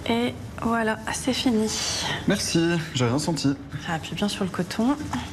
Et voilà, c'est fini. Merci, j'ai rien senti. Appuie bien sur le coton.